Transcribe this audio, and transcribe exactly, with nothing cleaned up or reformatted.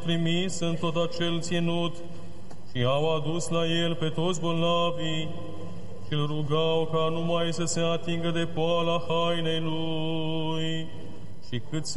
trimis în tot acel ținut și au adus la el pe toți bolnavii și îl rugau ca numai să se atingă de poala hainei lui și cât se